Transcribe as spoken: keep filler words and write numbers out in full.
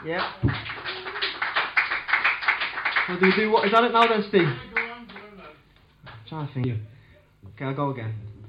Yeah. Well, do we do what? Is that it now then, Steve? I'm trying to think. Okay, I'll go again.